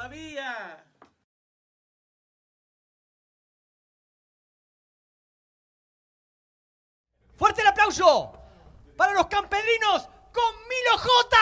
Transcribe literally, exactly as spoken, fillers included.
sabía. ¡Fuerte el aplauso para los camperinos con Milo J!